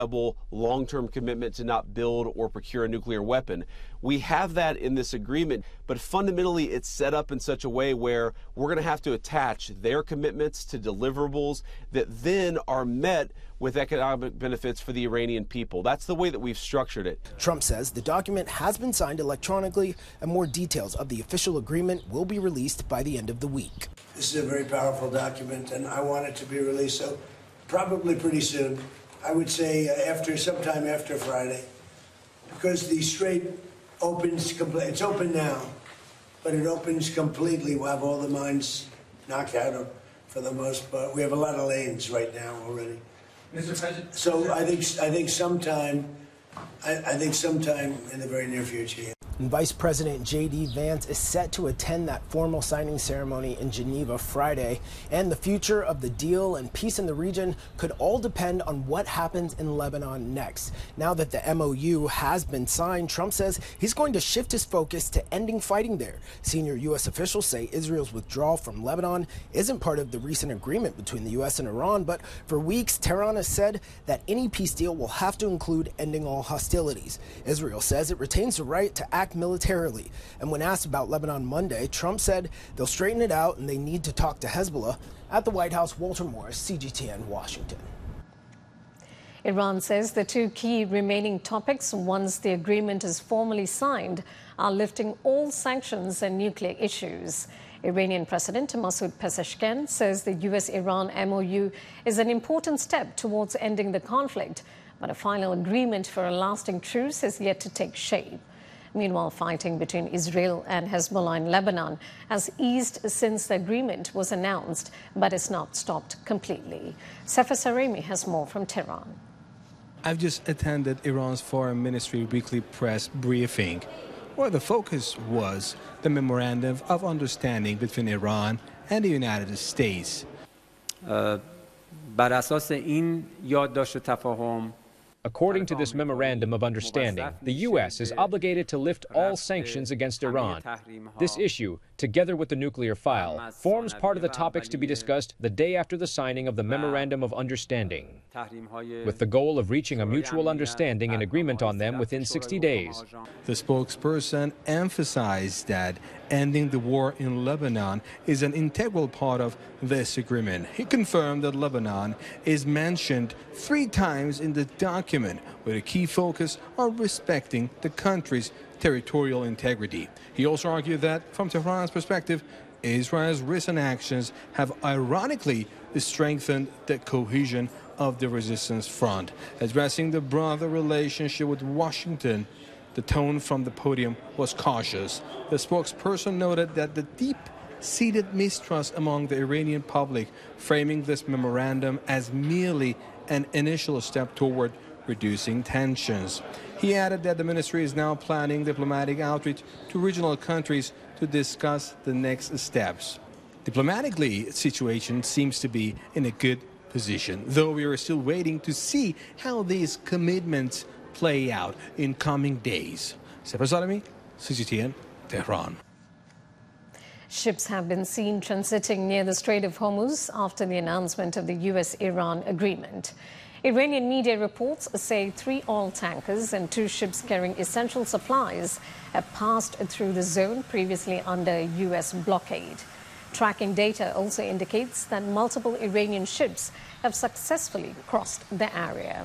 long-term commitment to not build or procure a nuclear weapon. We have that in this agreement, but fundamentally it's set up in such a way where we're going to have to attach their commitments to deliverables that then are met with economic benefits for the Iranian people. That's the way that we've structured it. Trump says the document has been signed electronically and more details of the official agreement will be released by the end of the week. This is a very powerful document and I want it to be released so probably pretty soon. I would say sometime after Friday, because the Strait opens it's open now, but it opens completely. We'll have all the mines knocked out for the most part. We have a lot of lanes right now already. Mr. President. So I think sometime in the very near future. Yeah. And Vice President J.D. Vance is set to attend that formal signing ceremony in Geneva Friday. And the future of the deal and peace in the region could all depend on what happens in Lebanon next. Now that the MOU has been signed, Trump says he's going to shift his focus to ending fighting there. Senior U.S. officials say Israel's withdrawal from Lebanon isn't part of the recent agreement between the U.S. and Iran, but for weeks, Tehran has said that any peace deal will have to include ending all hostilities. Israel says it retains the right to act militarily. And when asked about Lebanon Monday, Trump said they'll straighten it out and they need to talk to Hezbollah. At the White House, Walter Morris, CGTN, Washington. Iran says the two key remaining topics, once the agreement is formally signed, are lifting all sanctions and nuclear issues. Iranian President Masoud Pezeshkian says the U.S.-Iran MOU is an important step towards ending the conflict, but a final agreement for a lasting truce has yet to take shape. Meanwhile, fighting between Israel and Hezbollah in Lebanon has eased since the agreement was announced, but it's not stopped completely. Sefer Saremi has more from Tehran. I've just attended Iran's Foreign Ministry weekly press briefing, where the focus was the Memorandum of Understanding between Iran and the United States. According to this Memorandum of Understanding, the U.S. is obligated to lift all sanctions against Iran. This issue, together with the nuclear file, forms part of the topics to be discussed the day after the signing of the Memorandum of Understanding, with the goal of reaching a mutual understanding and agreement on them within 60 days. The spokesperson emphasized that ending the war in Lebanon is an integral part of this agreement. He confirmed that Lebanon is mentioned 3 times in the document, with a key focus on respecting the country's territorial integrity. He also argued that, from Tehran's perspective, Israel's recent actions have ironically strengthened the cohesion of the resistance front. Addressing the broader relationship with Washington, the tone from the podium was cautious. The spokesperson noted that the deep-seated mistrust among the Iranian public, framing this memorandum as merely an initial step toward reducing tensions. He added that the ministry is now planning diplomatic outreach to regional countries to discuss the next steps. Diplomatically, the situation seems to be in a good position, though we are still waiting to see how these commitments play out in coming days. Sefer Saremi, CGTN, Tehran. Ships have been seen transiting near the Strait of Hormuz after the announcement of the U.S.-Iran agreement. Iranian media reports say 3 oil tankers and 2 ships carrying essential supplies have passed through the zone previously under U.S. blockade. Tracking data also indicates that multiple Iranian ships have successfully crossed the area.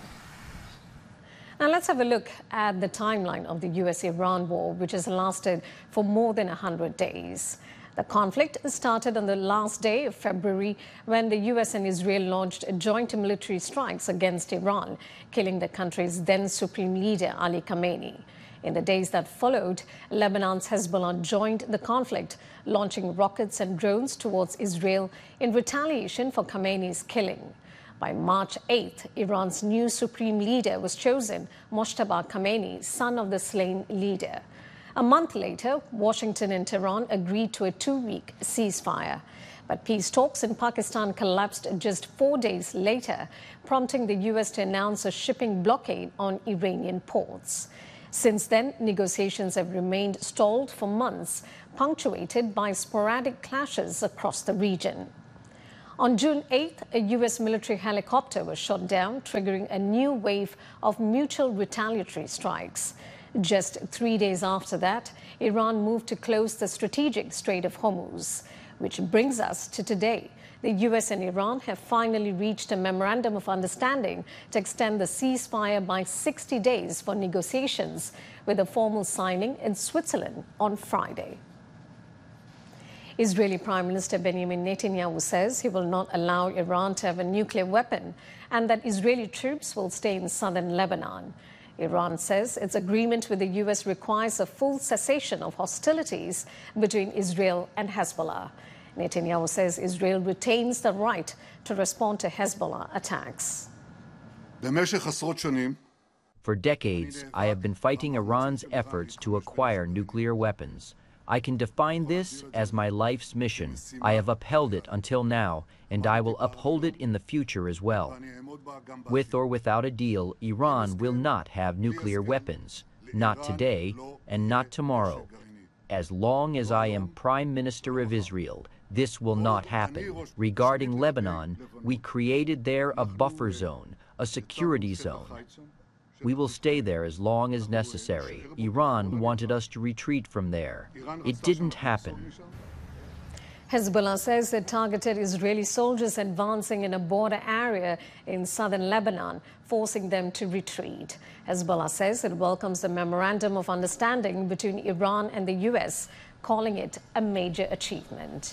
Now let's have a look at the timeline of the U.S.-Iran war, which has lasted for more than 100 days. The conflict started on the last day of February when the U.S. and Israel launched joint military strikes against Iran, killing the country's then Supreme Leader Ali Khamenei. In the days that followed, Lebanon's Hezbollah joined the conflict, launching rockets and drones towards Israel in retaliation for Khamenei's killing. By March 8th, Iran's new Supreme Leader was chosen, Mojtaba Khamenei, son of the slain leader. A month later, Washington and Tehran agreed to a 2-week ceasefire. But peace talks in Pakistan collapsed just 4 days later, prompting the U.S. to announce a shipping blockade on Iranian ports. Since then, negotiations have remained stalled for months, punctuated by sporadic clashes across the region. On June 8th, a U.S. military helicopter was shot down, triggering a new wave of mutual retaliatory strikes. Just 3 days after that, Iran moved to close the strategic Strait of Hormuz, which brings us to today. The U.S. and Iran have finally reached a memorandum of understanding to extend the ceasefire by 60 days for negotiations, with a formal signing in Switzerland on Friday. Israeli Prime Minister Benjamin Netanyahu says he will not allow Iran to have a nuclear weapon and that Israeli troops will stay in southern Lebanon. Iran says its agreement with the U.S. requires a full cessation of hostilities between Israel and Hezbollah. Netanyahu says Israel retains the right to respond to Hezbollah attacks. For decades, I have been fighting Iran's efforts to acquire nuclear weapons. I can define this as my life's mission. I have upheld it until now, and I will uphold it in the future as well. With or without a deal, Iran will not have nuclear weapons. Not today, and not tomorrow. As long as I am Prime Minister of Israel, this will not happen. Regarding Lebanon, we created there a buffer zone, a security zone. We will stay there as long as necessary. Iran wanted us to retreat from there. It didn't happen. Hezbollah says it targeted Israeli soldiers advancing in a border area in southern Lebanon, forcing them to retreat. Hezbollah says it welcomes the memorandum of understanding between Iran and the U.S., calling it a major achievement.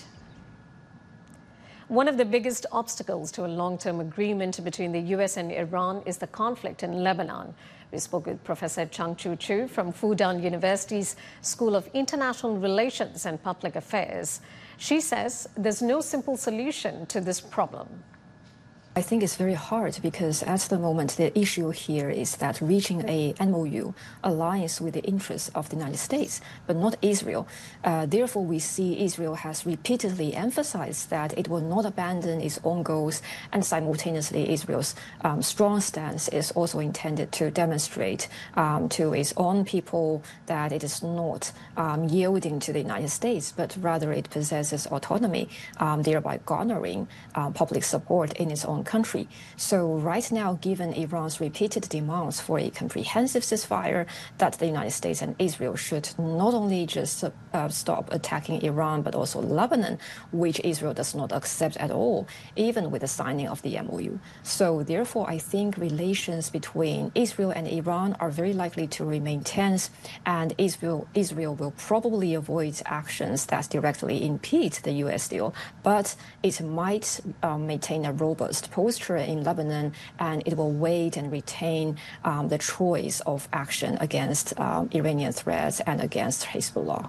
One of the biggest obstacles to a long-term agreement between the U.S. and Iran is the conflict in Lebanon. We spoke with Professor Changchu Chu from Fudan University's School of International Relations and Public Affairs. She says there's no simple solution to this problem. I think it's very hard because at the moment the issue here is that reaching a MOU aligns with the interests of the United States, but not Israel. Therefore, we see Israel has repeatedly emphasized that it will not abandon its own goals, and simultaneously Israel's strong stance is also intended to demonstrate to its own people that it is not yielding to the United States, but rather it possesses autonomy, thereby garnering public support in its own country. So right now, given Iran's repeated demands for a comprehensive ceasefire, that the United States and Israel should not only just stop attacking Iran, but also Lebanon, which Israel does not accept at all, even with the signing of the MOU. So therefore, I think relations between Israel and Iran are very likely to remain tense, and Israel will probably avoid actions that directly impede the U.S. deal, but it might maintain a robust posture in Lebanon, and it will wait and retain the choice of action against Iranian threats and against Hezbollah.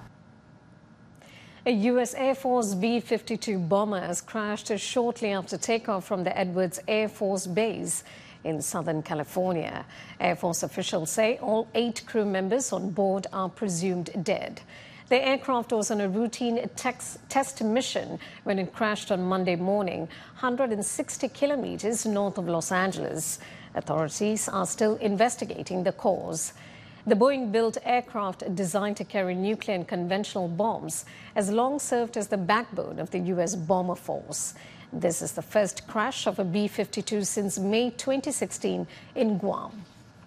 A U.S. Air Force B-52 bomber has crashed shortly after takeoff from the Edwards Air Force Base in Southern California. Air Force officials say all 8 crew members on board are presumed dead. The aircraft was on a routine test mission when it crashed on Monday morning, 160 kilometers north of Los Angeles. Authorities are still investigating the cause. The Boeing-built aircraft, designed to carry nuclear and conventional bombs, has long served as the backbone of the U.S. bomber force. This is the first crash of a B-52 since May 2016 in Guam.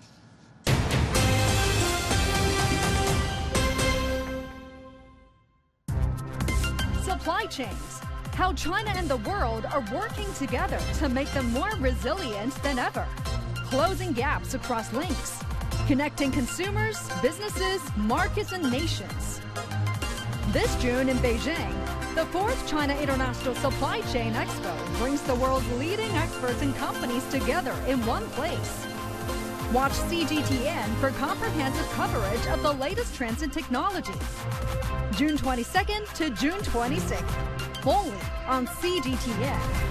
Supply chains. How China and the world are working together to make them more resilient than ever. Closing gaps across links. Connecting consumers, businesses, markets, and nations. This June in Beijing, the 4th China International Supply Chain Expo brings the world's leading experts and companies together in one place. Watch CGTN for comprehensive coverage of the latest trends and technologies. June 22nd to June 26th, only on CGTN.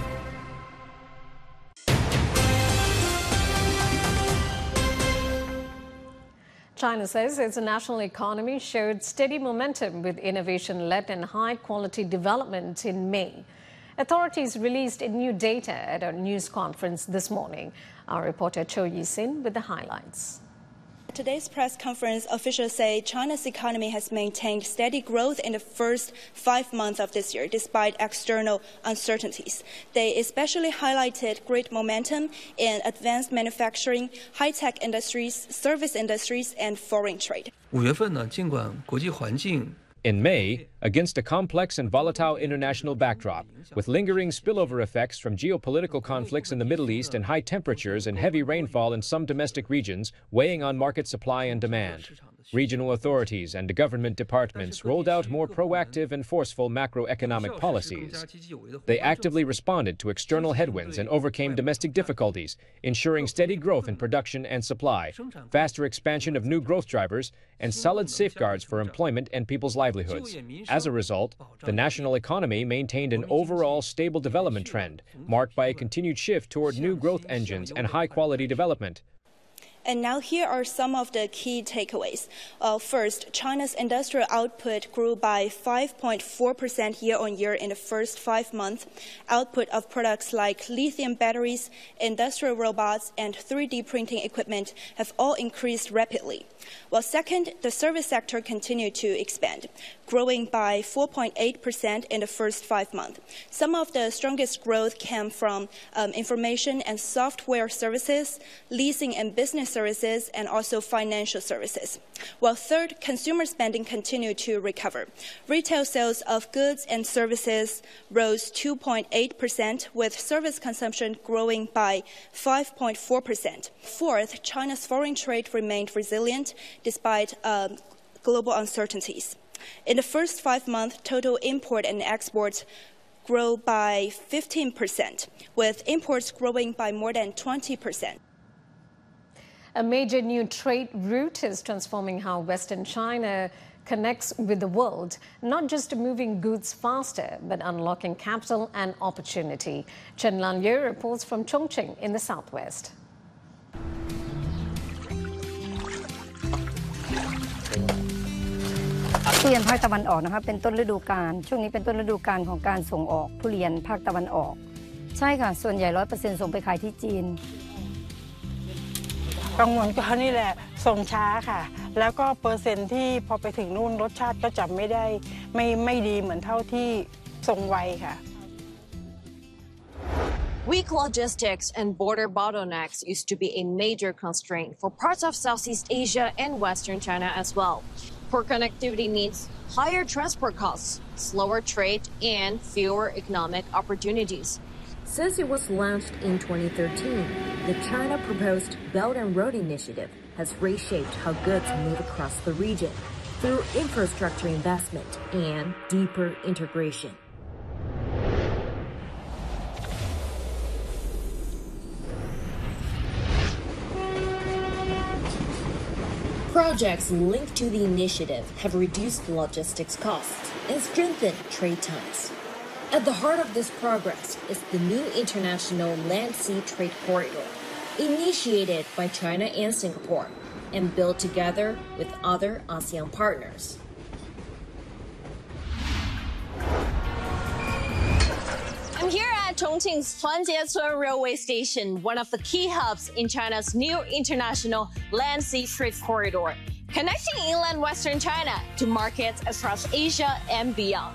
China says its national economy showed steady momentum with innovation-led and high-quality development in May. Authorities released new data at a news conference this morning. Our reporter Cho Yi-sin with the highlights. today's press conference, officials say China's economy has maintained steady growth in the first 5 months of this year, despite external uncertainties. They especially highlighted great momentum in advanced manufacturing, high-tech industries, service industries, and foreign trade. 5月份呢，尽管国际环境 In May, against a complex and volatile international backdrop, with lingering spillover effects from geopolitical conflicts in the Middle East and high temperatures and heavy rainfall in some domestic regions weighing on market supply and demand, regional authorities and government departments rolled out more proactive and forceful macroeconomic policies. They actively responded to external headwinds and overcame domestic difficulties, ensuring steady growth in production and supply, faster expansion of new growth drivers, and solid safeguards for employment and people's livelihoods. As a result, the national economy maintained an overall stable development trend, marked by a continued shift toward new growth engines and high-quality development. And now here are some of the key takeaways. First, China's industrial output grew by 5.4% year-on-year in the first 5 months. Output of products like lithium batteries, industrial robots, and 3D printing equipment have all increased rapidly. While second, the service sector continued to expand, growing by 4.8% in the first 5 months. Some of the strongest growth came from information and software services, leasing and business services, and also financial services. While third, consumer spending continued to recover. Retail sales of goods and services rose 2.8%, with service consumption growing by 5.4%. Fourth, China's foreign trade remained resilient despite global uncertainties. In the first 5 months, total import and exports grew by 15%, with imports growing by more than 20%. A major new trade route is transforming how Western China connects with the world, not just moving goods faster, but unlocking capital and opportunity. Chen Lanyu reports from Chongqing in the southwest. ทุเรียนภาคตะวันออกนะคะเป็นต้นฤดูกาลช่วงนี้เป็นต้นฤดูกาลของการส่งออกทุเรียนภาคตะวันออกใช่ค่ะส่วนใหญ่ 100% ส่งไปขายที่จีนกังวลก็นี่แหละส่งช้าค่ะแล้วก็เปอร์เซ็นต์ที่พอไปถึงนู่นรสชาติก็จะไม่ดีเหมือนเท่าที่ส่งไวค่ะ Weak logistics and border bottlenecks used to be a major constraint for parts of Southeast Asia and Western China as well. Poor connectivity means higher transport costs, slower trade, and fewer economic opportunities. Since it was launched in 2013, the China proposed Belt and Road Initiative has reshaped how goods move across the region through infrastructure investment and deeper integration. Projects linked to the initiative have reduced logistics costs and strengthened trade ties. At the heart of this progress is the new international land-sea trade corridor, initiated by China and Singapore and built together with other ASEAN partners. I'm here at Chongqing's Huanjiecun Railway Station, one of the key hubs in China's new international land-sea trade corridor, connecting inland Western China to markets across Asia and beyond.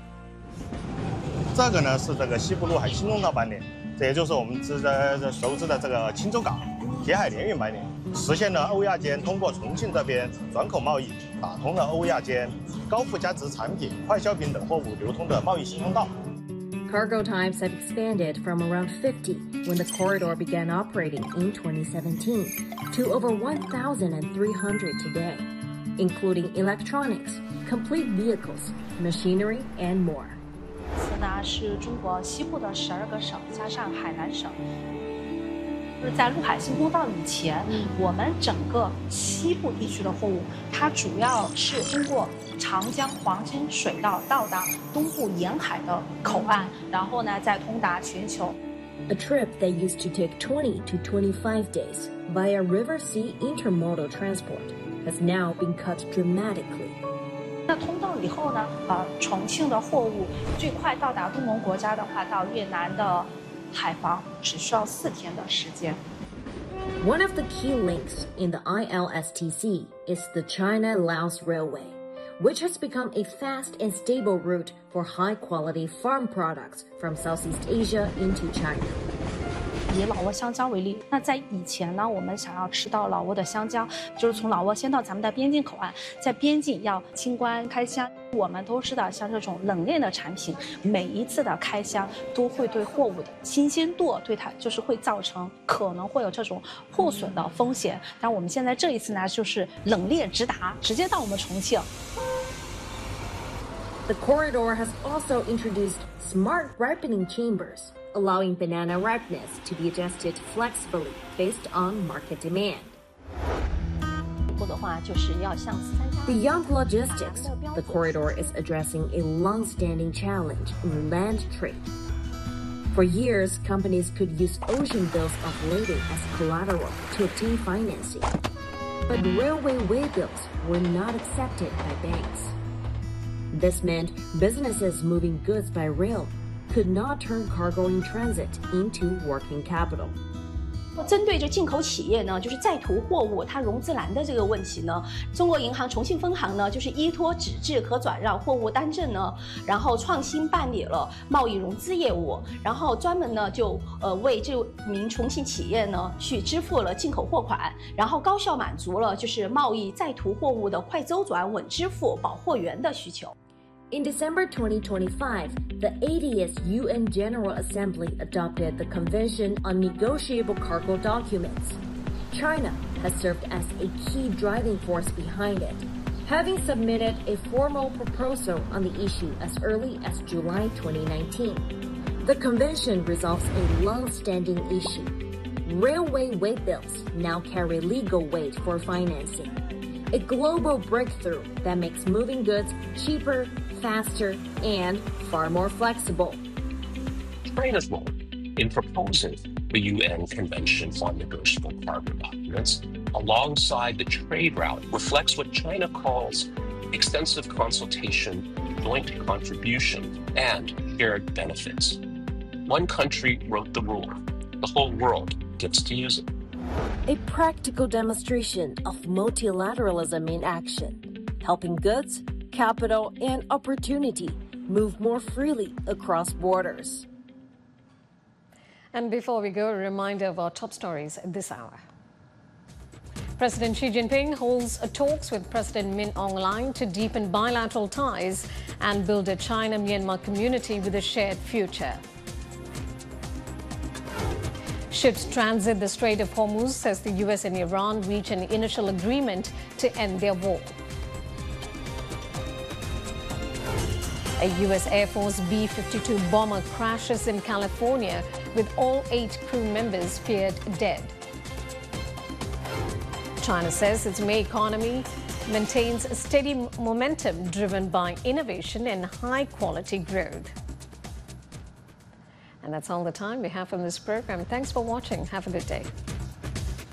这个呢是这个西部陆海新通道班列，这也就是我们熟知的这个青州港铁海联运班列，实现了欧亚间通过重庆这边转口贸易，打通了欧亚间高附加值产品、快消品等货物流通的贸易新通道。 Cargo times have expanded from around 50 when the corridor began operating in 2017 to over 1,300 today, including electronics, complete vehicles, machinery, and more. 此呢是中国西部的12个省加上海南省。就是在陆海新通道以前，我们整个西部地区的货物，它主要是通过长江黄金水道到达东部沿海的口岸，然后呢再通达全球。 A trip that used to take 20 to 25 days via river-sea intermodal transport has now been cut dramatically. 那通道以后呢，重庆的货物最快到达东盟国家的话，到越南的海防只需要4天的时间。 One of the key links in the ILSTC is the China-Laos Railway, which has become a fast and stable route for high-quality farm products from Southeast Asia into China. 以老挝香蕉为例，那在以前呢，我们想要吃到老挝的香蕉，就是从老挝先到咱们的边境口岸，在边境要清关开箱。我们都知道，像这种冷链的产品，每一次的开箱都会对货物的新鲜度，对它就是会造成可能会有这种破损的风险。但我们现在这一次呢，就是冷链直达，直接到我们重庆。 The corridor has also introduced smart ripening chambers, allowing banana ripeness to be adjusted flexibly based on market demand. Beyond logistics, the corridor is addressing a long-standing challenge in land trade. For years, companies could use ocean bills of lading as collateral to obtain financing. But railway waybills were not accepted by banks. This meant businesses moving goods by rail could not turn cargo in transit into working capital. 针对这进口企业呢，就是在途货物它融资难的这个问题呢，中国银行重庆分行呢，就是依托纸质可转让货物单证呢，然后创新办理了贸易融资业务，然后专门呢就为这名重庆企业呢去支付了进口货款，然后高效满足了就是贸易在途货物的快周转、稳支付、保货源的需求。 In December 2025, the 80th UN General Assembly adopted the Convention on Negotiable Cargo Documents. China has served as a key driving force behind it, having submitted a formal proposal on the issue as early as July 2019. The convention resolves a long-standing issue. Railway waybills now carry legal weight for financing, a global breakthrough that makes moving goods cheaper, faster, and far more flexible. China's role in proposing the UN Convention on Negotiable Cargo Documents alongside the trade route reflects what China calls extensive consultation, joint contribution, and shared benefits. One country wrote the rule. The whole world gets to use it. A practical demonstration of multilateralism in action, helping goods, capital, and opportunity move more freely across borders. And before we go, a reminder of our top stories this hour. President Xi Jinping holds talks with President Min Aung Hlaing to deepen bilateral ties and build a China-Myanmar community with a shared future. Ships transit the Strait of Hormuz as the US and Iran reach an initial agreement to end their war. A U.S. Air Force B-52 bomber crashes in California with all 8 crew members feared dead. China says its May economy maintains a steady momentum driven by innovation and high-quality growth. And that's all the time we have from this program. Thanks for watching. Have a good day.